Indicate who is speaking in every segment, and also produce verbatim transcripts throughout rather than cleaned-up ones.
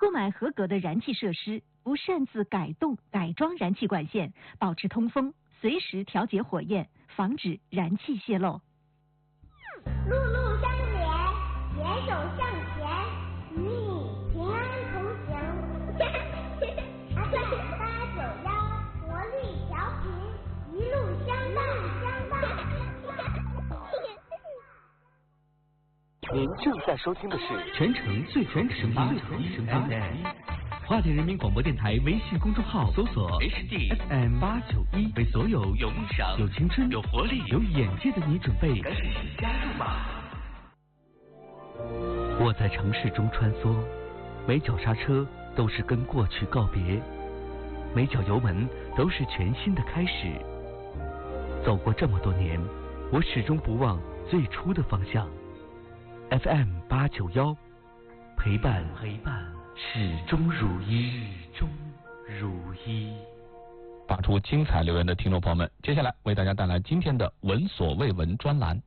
Speaker 1: 购买合格的燃气设施，不擅自改动、改装燃气管线，保持通风，随时调节火焰，防止燃气泄漏。
Speaker 2: 路路相连，携手向前，与你平安同行。八九幺，活力调频，一路相伴，相伴。
Speaker 3: 您正在收听的是
Speaker 4: 全程最全声音 F M， 花莲人民广播电台微信公众号搜索 H D F M 八九一，为所有有梦想、有青春、有活力、有眼界的你准备赶紧加入吧！我在城市中穿梭，每脚刹车都是跟过去告别，每脚油门都是全新的开始。走过这么多年，我始终不忘最初的方向。F M 八九幺，陪伴陪伴始终如一，始终如一。
Speaker 5: 发出精彩留言的听众朋友们，接下来为大家带来今天的闻所未闻专栏。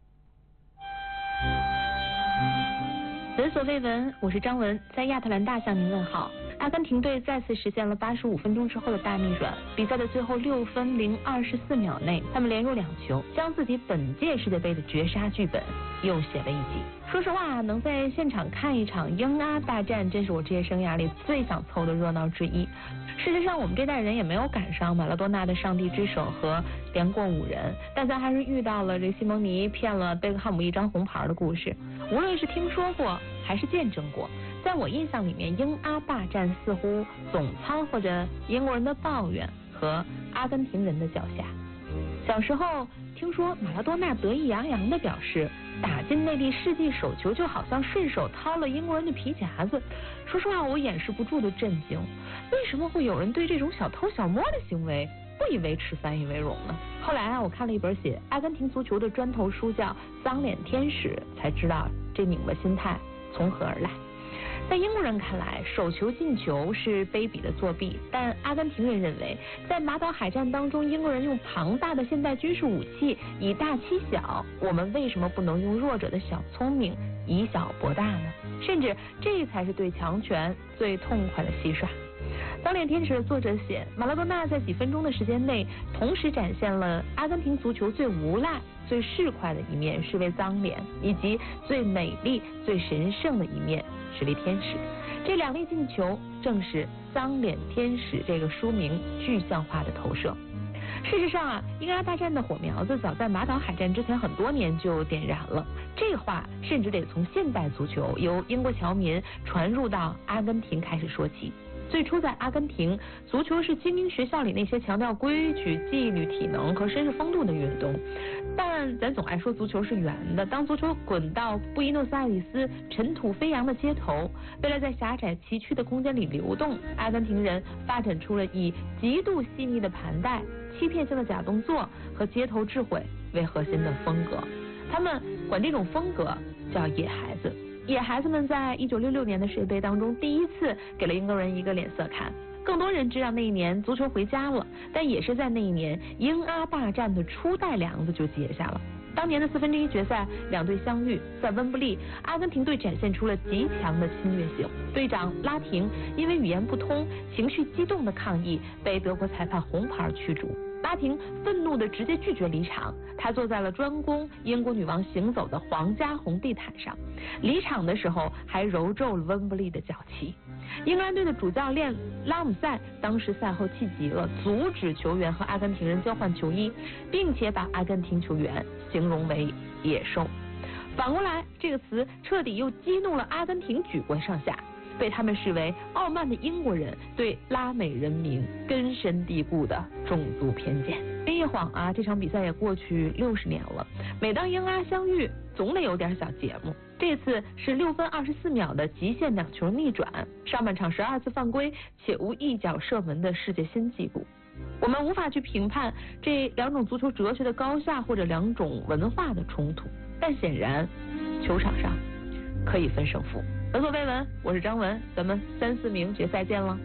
Speaker 6: 闻所未闻，我是张文，在亚特兰大向您问好。阿根廷队再次实现了八十五分钟之后的大逆转，比赛的最后六分零二十四秒内，他们连入两球，将自己本届世界杯的绝杀剧本又写了一集。说实话，能在现场看一场英阿大战，真是我职业生涯里最想凑的热闹之一。事实上，我们这代人也没有赶上马拉多纳的上帝之手和连过五人，但咱还是遇到了这西蒙尼骗了贝克汉姆一张红牌的故事。无论是听说过还是见证过，在我印象里面，英阿大战似乎总掺和着英国人的抱怨和阿根廷人的脚下。小时候听说马拉多纳得意洋洋地表示，打进内地世纪首球就好像顺手掏了英国人的皮夹子。说实话，我掩饰不住的震惊，为什么会有人对这种小偷小摸的行为不以为耻反以为荣呢？后来啊，我看了一本写阿根廷足球的砖头书，叫《脏脸天使》，才知道这拧巴心态从何而来。在英国人看来，手球进球是卑鄙的作弊，但阿根廷人认为，在马岛海战当中，英国人用庞大的现代军事武器以大欺小，我们为什么不能用弱者的小聪明以小博大呢？甚至这才是对强权最痛快的戏耍。脏脸天使的作者写，马拉多纳在几分钟的时间内，同时展现了阿根廷足球最无赖、最市侩的一面，是为脏脸，以及最美丽、最神圣的一面，是为天使。这两粒进球正是脏脸天使这个书名具象化的投射。事实上啊，英阿大战的火苗子早在马岛海战之前很多年就点燃了。这话甚至得从现代足球由英国侨民传入到阿根廷开始说起。最初在阿根廷，足球是精英学校里那些强调规矩、纪律、体能和绅士风度的运动。但咱总爱说足球是圆的，当足球滚到布宜诺斯艾利斯尘土飞扬的街头，为了在狭窄崎岖的空间里流动，阿根廷人发展出了以极度细腻的盘带、欺骗性的假动作和街头智慧为核心的风格。他们管这种风格叫野孩子。野孩子们在一九六六年的世界杯当中第一次给了英国人一个脸色看。更多人知道那一年足球回家了，但也是在那一年英阿大战的初代梁子就结下了。当年的四分之一决赛，两队相遇，在温布利，阿根廷队展现出了极强的侵略性。队长拉廷因为语言不通、情绪激动的抗议，被德国裁判红牌驱逐。拉廷愤怒地直接拒绝离场，他坐在了专供英国女王行走的皇家红地毯上，离场的时候还揉皱了温布利的脚旗。英格兰队的主教练拉姆塞当时赛后气急了，阻止球员和阿根廷人交换球衣，并且把阿根廷球员形容为野兽。反过来，这个词彻底又激怒了阿根廷举国上下，被他们视为傲慢的英国人对拉美人民根深蒂固的种族偏见。这一晃啊，这场比赛也过去六十年了。每当英阿相遇，总得有点小节目。这次是六分二十四秒的极限两球逆转，上半场十二次犯规且无一脚射门的世界新纪录。我们无法去评判这两种足球哲学的高下或者两种文化的冲突，但显然球场上可以分胜负。闻所未闻，我是张文，咱们三四名决赛见了。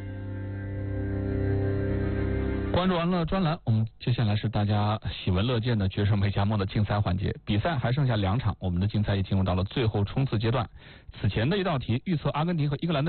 Speaker 5: 关注完了专栏，我们接下来是大家喜闻乐见的决胜美加梦的竞赛环节。比赛还剩下两场，我们的竞赛已进入到了最后冲刺阶段。此前的一道题预测阿根廷和英格兰的